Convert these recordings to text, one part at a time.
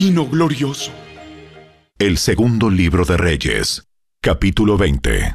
no glorioso. El segundo libro de Reyes, capítulo 20.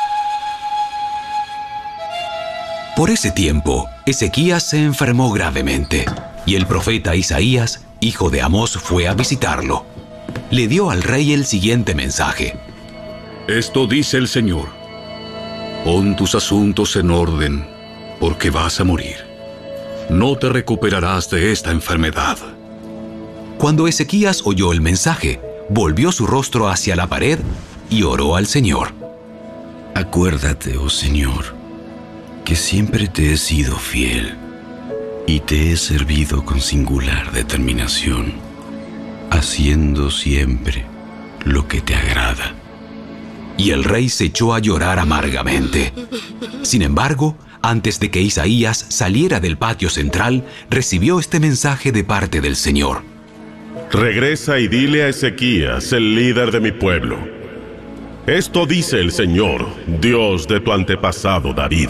Por ese tiempo, Ezequías se enfermó gravemente, y el profeta Isaías, hijo de Amós, fue a visitarlo. Le dio al rey el siguiente mensaje. Esto dice el Señor: pon tus asuntos en orden, porque vas a morir. No te recuperarás de esta enfermedad. Cuando Ezequías oyó el mensaje, volvió su rostro hacia la pared y oró al Señor. Acuérdate, oh Señor, que siempre te he sido fiel y te he servido con singular determinación, haciendo siempre lo que te agrada. Y el rey se echó a llorar amargamente. Sin embargo, antes de que Isaías saliera del patio central, recibió este mensaje de parte del Señor. Regresa y dile a Ezequías, el líder de mi pueblo: esto dice el Señor, Dios de tu antepasado David.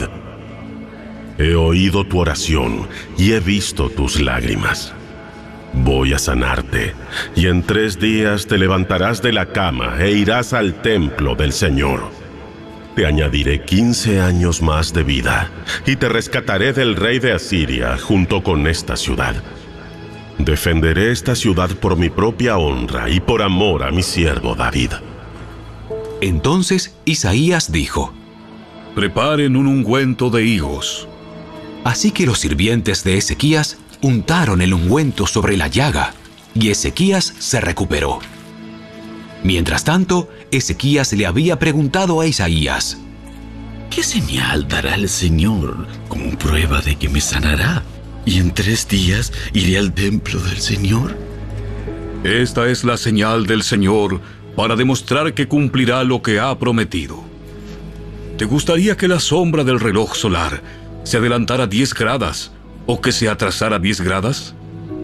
He oído tu oración y he visto tus lágrimas. Voy a sanarte, y en 3 días te levantarás de la cama e irás al templo del Señor. Te añadiré 15 años más de vida, y te rescataré del rey de Asiria junto con esta ciudad. Defenderé esta ciudad por mi propia honra y por amor a mi siervo David. Entonces Isaías dijo: Preparen un ungüento de higos. Así que los sirvientes de Ezequías untaron el ungüento sobre la llaga, y Ezequías se recuperó. Mientras tanto, Ezequías le había preguntado a Isaías: ¿qué señal dará el Señor como prueba de que me sanará? ¿Y en 3 días iré al templo del Señor? Esta es la señal del Señor para demostrar que cumplirá lo que ha prometido. ¿Te gustaría que la sombra del reloj solar se adelantara 10 gradas o que se atrasara 10 gradas?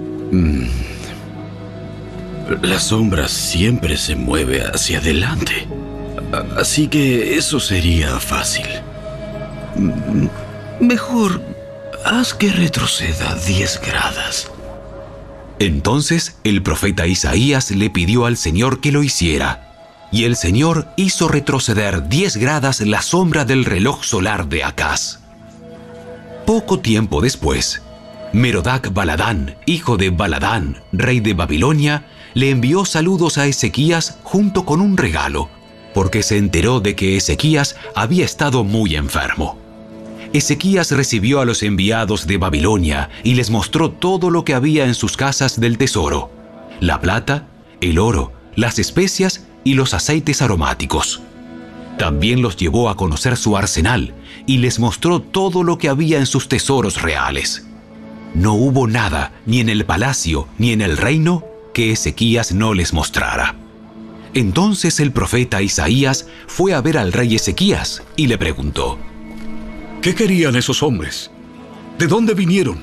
La sombra siempre se mueve hacia adelante, así que eso sería fácil. Mejor haz que retroceda 10 gradas. Entonces el profeta Isaías le pidió al Señor que lo hiciera, y el Señor hizo retroceder 10 gradas la sombra del reloj solar de Acaz. Poco tiempo después, Merodach Baladán, hijo de Baladán, rey de Babilonia, le envió saludos a Ezequías junto con un regalo, porque se enteró de que Ezequías había estado muy enfermo. Ezequías recibió a los enviados de Babilonia y les mostró todo lo que había en sus casas del tesoro: la plata, el oro, las especias y los aceites aromáticos. También los llevó a conocer su arsenal y les mostró todo lo que había en sus tesoros reales. No hubo nada, ni en el palacio ni en el reino, que Ezequías no les mostrara. Entonces el profeta Isaías fue a ver al rey Ezequías y le preguntó: ¿qué querían esos hombres? ¿De dónde vinieron?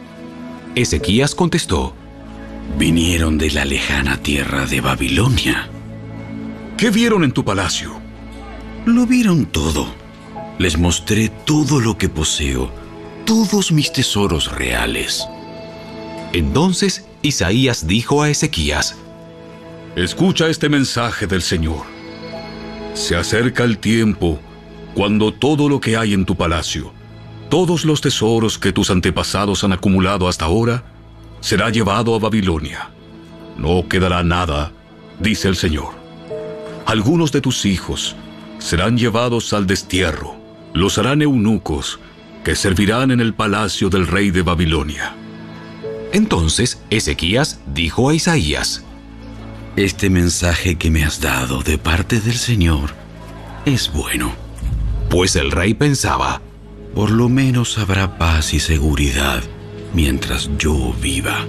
Ezequías contestó: vinieron de la lejana tierra de Babilonia. ¿Qué vieron en tu palacio? Lo vieron todo. Les mostré todo lo que poseo, todos mis tesoros reales. Entonces Isaías dijo a Ezequías: escucha este mensaje del Señor. Se acerca el tiempo cuando todo lo que hay en tu palacio, todos los tesoros que tus antepasados han acumulado hasta ahora, será llevado a Babilonia. No quedará nada, dice el Señor. Algunos de tus hijos serán llevados al destierro. Los harán eunucos que servirán en el palacio del rey de Babilonia. Entonces Ezequías dijo a Isaías: este mensaje que me has dado de parte del Señor es bueno. Pues el rey pensaba: por lo menos habrá paz y seguridad mientras yo viva.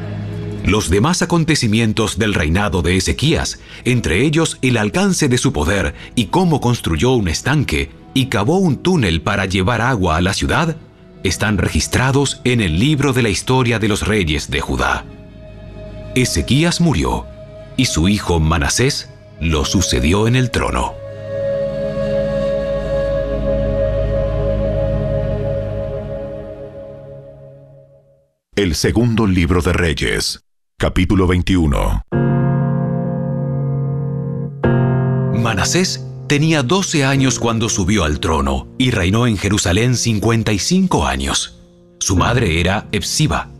Los demás acontecimientos del reinado de Ezequías, entre ellos el alcance de su poder y cómo construyó un estanque y cavó un túnel para llevar agua a la ciudad, están registrados en el libro de la historia de los reyes de Judá. Ezequías murió, y su hijo Manasés lo sucedió en el trono. El segundo libro de Reyes, Capítulo 21. Manasés tenía 12 años cuando subió al trono y reinó en Jerusalén 55 años. Su madre era Hepsiba.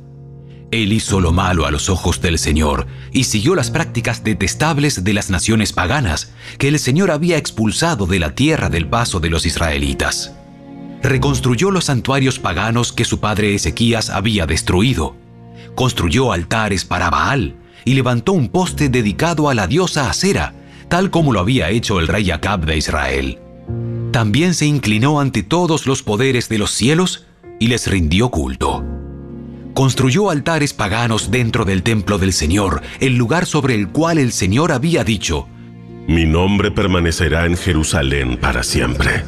Él hizo lo malo a los ojos del Señor y siguió las prácticas detestables de las naciones paganas que el Señor había expulsado de la tierra del paso de los israelitas. Reconstruyó los santuarios paganos que su padre Ezequías había destruido. Construyó altares para Baal y levantó un poste dedicado a la diosa Asera, tal como lo había hecho el rey Acab de Israel. También se inclinó ante todos los poderes de los cielos y les rindió culto. Construyó altares paganos dentro del templo del Señor, el lugar sobre el cual el Señor había dicho: Mi nombre permanecerá en Jerusalén para siempre.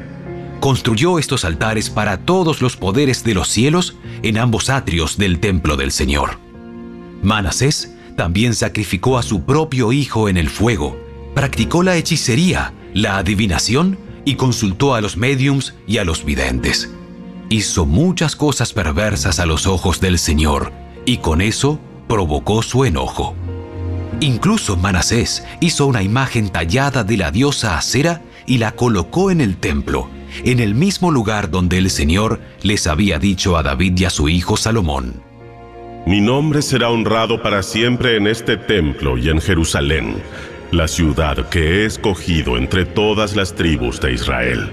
Construyó estos altares para todos los poderes de los cielos en ambos atrios del templo del Señor. Manasés también sacrificó a su propio hijo en el fuego, practicó la hechicería, la adivinación y consultó a los médiums y a los videntes. Hizo muchas cosas perversas a los ojos del Señor y con eso provocó su enojo. Incluso Manasés hizo una imagen tallada de la diosa Asera y la colocó en el templo, en el mismo lugar donde el Señor les había dicho a David y a su hijo Salomón: Mi nombre será honrado para siempre en este templo y en Jerusalén, la ciudad que he escogido entre todas las tribus de Israel.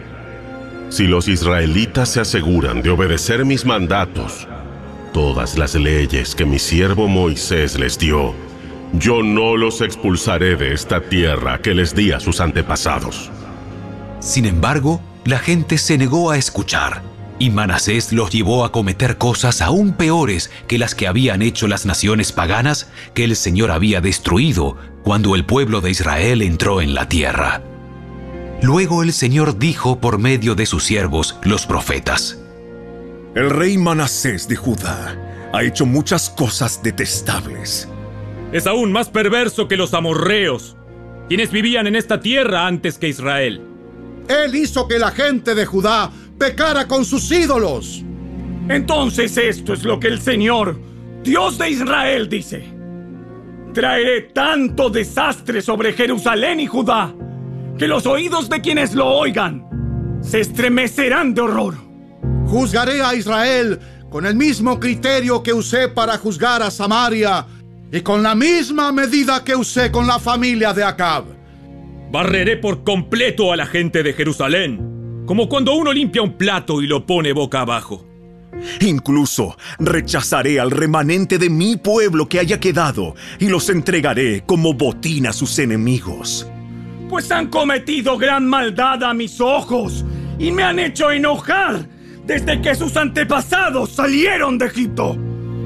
Si los israelitas se aseguran de obedecer mis mandatos, todas las leyes que mi siervo Moisés les dio, yo no los expulsaré de esta tierra que les di a sus antepasados. Sin embargo, la gente se negó a escuchar, y Manasés los llevó a cometer cosas aún peores que las que habían hecho las naciones paganas que el Señor había destruido cuando el pueblo de Israel entró en la tierra. Luego el Señor dijo por medio de sus siervos, los profetas: El rey Manasés de Judá ha hecho muchas cosas detestables. Es aún más perverso que los amorreos, quienes vivían en esta tierra antes que Israel. Él hizo que la gente de Judá pecara con sus ídolos. Entonces esto es lo que el Señor, Dios de Israel, dice: Traeré tanto desastre sobre Jerusalén y Judá, que los oídos de quienes lo oigan se estremecerán de horror. Juzgaré a Israel con el mismo criterio que usé para juzgar a Samaria y con la misma medida que usé con la familia de Acab. Barreré por completo a la gente de Jerusalén, como cuando uno limpia un plato y lo pone boca abajo. Incluso rechazaré al remanente de mi pueblo que haya quedado y los entregaré como botín a sus enemigos. Pues han cometido gran maldad a mis ojos y me han hecho enojar desde que sus antepasados salieron de Egipto.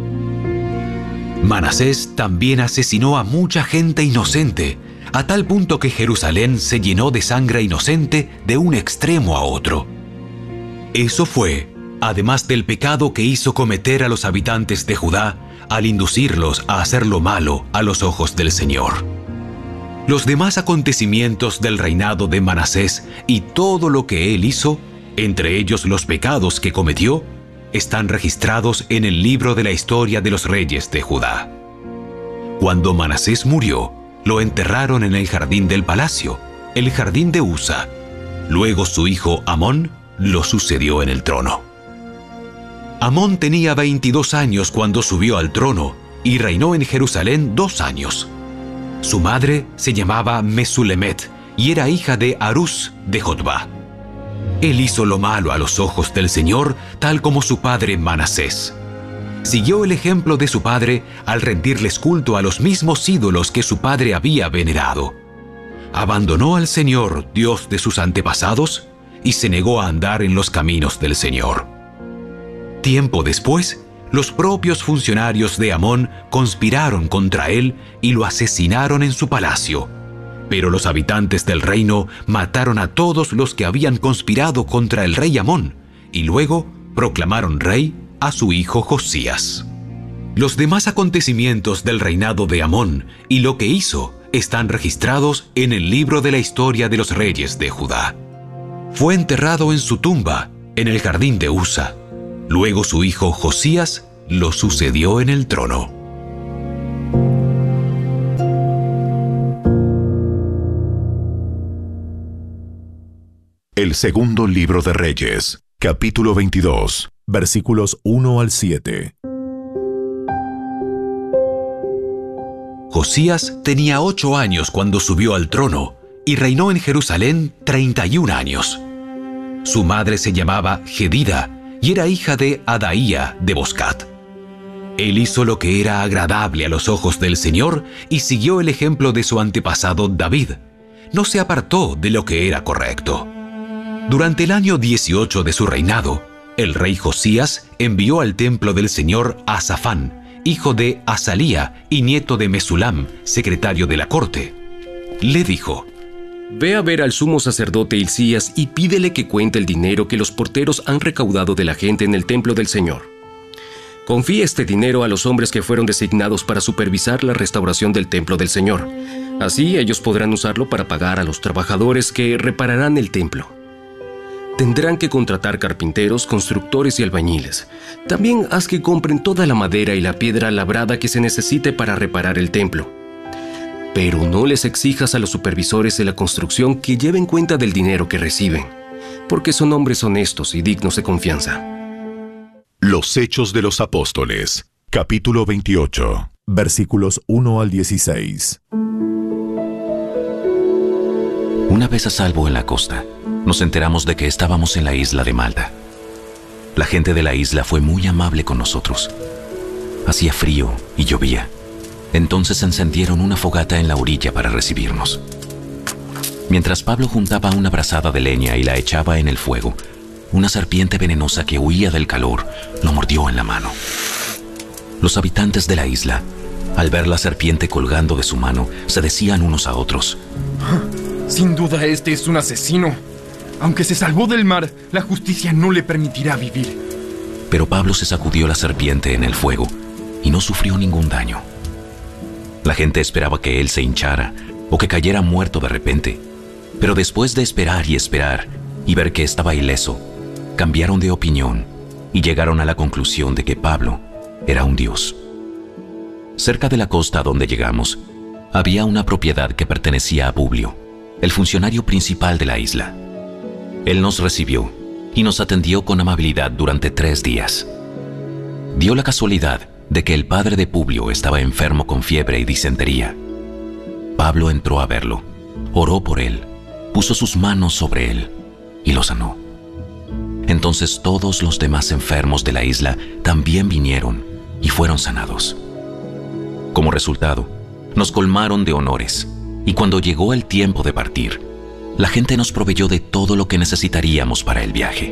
Manasés también asesinó a mucha gente inocente, a tal punto que Jerusalén se llenó de sangre inocente de un extremo a otro. Eso fue, además del pecado que hizo cometer a los habitantes de Judá al inducirlos a hacer lo malo a los ojos del Señor. Los demás acontecimientos del reinado de Manasés y todo lo que él hizo, entre ellos los pecados que cometió, están registrados en el libro de la historia de los reyes de Judá. Cuando Manasés murió, lo enterraron en el jardín del palacio, el jardín de Usa. Luego su hijo Amón lo sucedió en el trono. Amón tenía 22 años cuando subió al trono y reinó en Jerusalén 2 años. Su madre se llamaba Mesulemet y era hija de Harús de Jotbá. Él hizo lo malo a los ojos del Señor, tal como su padre Manasés. Siguió el ejemplo de su padre al rendirles culto a los mismos ídolos que su padre había venerado. Abandonó al Señor, Dios de sus antepasados, y se negó a andar en los caminos del Señor. Tiempo después, los propios funcionarios de Amón conspiraron contra él y lo asesinaron en su palacio. Pero los habitantes del reino mataron a todos los que habían conspirado contra el rey Amón y luego proclamaron rey a su hijo Josías. Los demás acontecimientos del reinado de Amón y lo que hizo están registrados en el libro de la historia de los reyes de Judá. Fue enterrado en su tumba, en el jardín de Usa. Luego su hijo Josías lo sucedió en el trono. El segundo libro de Reyes, capítulo 22, versículos 1 al 7. Josías tenía 8 años cuando subió al trono y reinó en Jerusalén 31 años. Su madre se llamaba Jedida y era hija de Adaía de Boscat. Él hizo lo que era agradable a los ojos del Señor y siguió el ejemplo de su antepasado David. No se apartó de lo que era correcto. Durante el año 18 de su reinado, el rey Josías envió al templo del Señor a Safán, hijo de Azalía y nieto de Mesulam, secretario de la corte. Le dijo: Ve a ver al sumo sacerdote Hilcías y pídele que cuente el dinero que los porteros han recaudado de la gente en el templo del Señor. Confía este dinero a los hombres que fueron designados para supervisar la restauración del templo del Señor. Así ellos podrán usarlo para pagar a los trabajadores que repararán el templo. Tendrán que contratar carpinteros, constructores y albañiles. También haz que compren toda la madera y la piedra labrada que se necesite para reparar el templo. Pero no les exijas a los supervisores de la construcción que lleven cuenta del dinero que reciben, porque son hombres honestos y dignos de confianza. Los Hechos de los Apóstoles, capítulo 28, versículos 1 al 16. Una vez a salvo en la costa, nos enteramos de que estábamos en la isla de Malta. La gente de la isla fue muy amable con nosotros. Hacía frío y llovía. Entonces encendieron una fogata en la orilla para recibirnos. Mientras Pablo juntaba una brazada de leña y la echaba en el fuego, una serpiente venenosa que huía del calor lo mordió en la mano. Los habitantes de la isla, al ver la serpiente colgando de su mano, se decían unos a otros: Sin duda este es un asesino. Aunque se salvó del mar, la justicia no le permitirá vivir. Pero Pablo se sacudió la serpiente en el fuego y no sufrió ningún daño. La gente esperaba que él se hinchara o que cayera muerto de repente, pero después de esperar y ver que estaba ileso, cambiaron de opinión y llegaron a la conclusión de que Pablo era un dios. Cerca de la costa donde llegamos, había una propiedad que pertenecía a Publio, el funcionario principal de la isla. Él nos recibió y nos atendió con amabilidad durante 3 días. Dio la casualidad de que el padre de Publio estaba enfermo con fiebre y disentería. Pablo entró a verlo, oró por él, puso sus manos sobre él y lo sanó. Entonces todos los demás enfermos de la isla también vinieron y fueron sanados. Como resultado, nos colmaron de honores, y cuando llegó el tiempo de partir, la gente nos proveyó de todo lo que necesitaríamos para el viaje.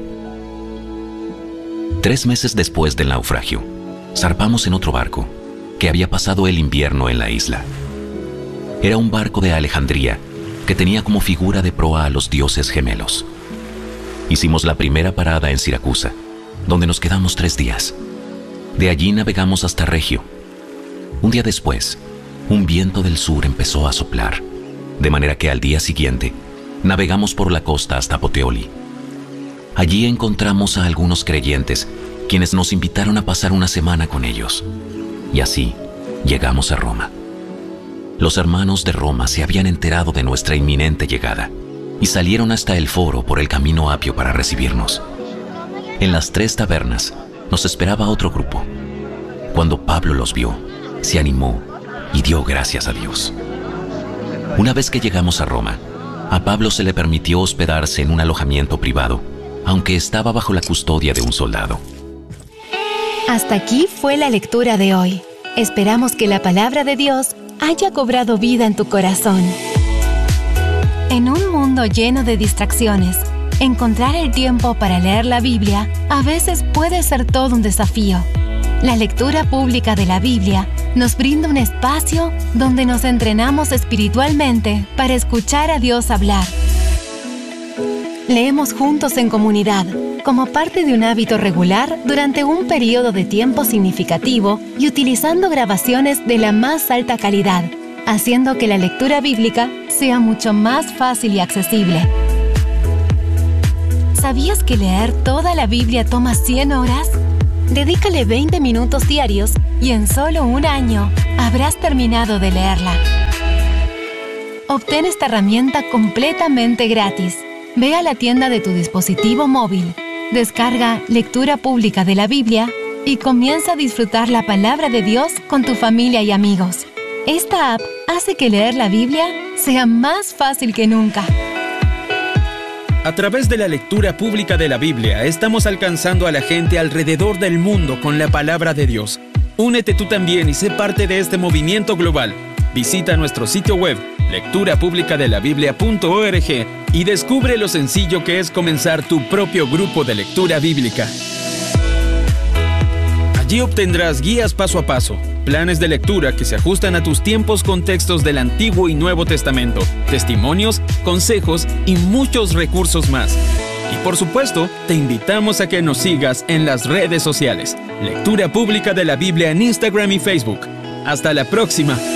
3 meses después del naufragio, zarpamos en otro barco que había pasado el invierno en la isla. Era un barco de Alejandría que tenía como figura de proa a los dioses gemelos. Hicimos la primera parada en Siracusa, donde nos quedamos 3 días. De allí navegamos hasta Regio. Un día después, un viento del sur empezó a soplar, de manera que al día siguiente navegamos por la costa hasta Puteoli. Allí encontramos a algunos creyentes, quienes nos invitaron a pasar una semana con ellos. Y así llegamos a Roma. Los hermanos de Roma se habían enterado de nuestra inminente llegada y salieron hasta el foro por el camino Apio para recibirnos. En las 3 tabernas nos esperaba otro grupo. Cuando Pablo los vio, se animó y dio gracias a Dios. Una vez que llegamos a Roma, a Pablo se le permitió hospedarse en un alojamiento privado, aunque estaba bajo la custodia de un soldado. Hasta aquí fue la lectura de hoy. Esperamos que la palabra de Dios haya cobrado vida en tu corazón. En un mundo lleno de distracciones, encontrar el tiempo para leer la Biblia a veces puede ser todo un desafío. La lectura pública de la Biblia nos brinda un espacio donde nos entrenamos espiritualmente para escuchar a Dios hablar. Leemos juntos en comunidad, como parte de un hábito regular durante un periodo de tiempo significativo y utilizando grabaciones de la más alta calidad, haciendo que la lectura bíblica sea mucho más fácil y accesible. ¿Sabías que leer toda la Biblia toma 100 horas? Dedícale 20 minutos diarios y en solo un año habrás terminado de leerla. Obtén esta herramienta completamente gratis. Ve a la tienda de tu dispositivo móvil, descarga Lectura Pública de la Biblia y comienza a disfrutar la palabra de Dios con tu familia y amigos. Esta app hace que leer la Biblia sea más fácil que nunca. A través de la lectura pública de la Biblia, estamos alcanzando a la gente alrededor del mundo con la palabra de Dios. Únete tú también y sé parte de este movimiento global. Visita nuestro sitio web, lecturapublicadelabiblia.org, y descubre lo sencillo que es comenzar tu propio grupo de lectura bíblica. Allí obtendrás guías paso a paso, planes de lectura que se ajustan a tus tiempos con textos del Antiguo y Nuevo Testamento, testimonios, consejos y muchos recursos más. Y por supuesto, te invitamos a que nos sigas en las redes sociales. Lectura Pública de la Biblia en Instagram y Facebook. ¡Hasta la próxima!